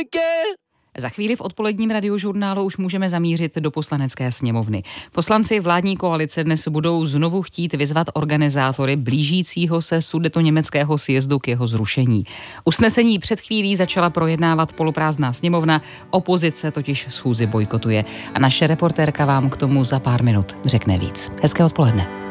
Za chvíli v odpoledním radiožurnálu už můžeme zamířit do Poslanecké sněmovny. Poslanci vládní koalice dnes budou znovu chtít vyzvat organizátory blížícího se sudetoněmeckého sjezdu k jeho zrušení. Usnesení před chvílí začala projednávat poloprázdná sněmovna, opozice totiž schůzi bojkotuje. A naše reportérka vám k tomu za pár minut řekne víc. Hezké odpoledne.